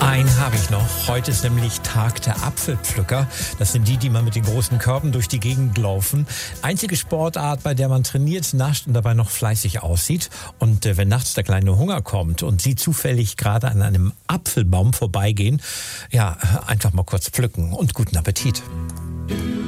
Einen habe ich noch. Heute ist nämlich Tag der Apfelpflücker. Das sind die mal mit den großen Körben durch die Gegend laufen. Einzige Sportart, bei der man trainiert, nascht und dabei noch fleißig aussieht. Und wenn nachts der kleine Hunger kommt und Sie zufällig gerade an einem Apfelbaum vorbeigehen, ja, einfach mal kurz pflücken und guten Appetit.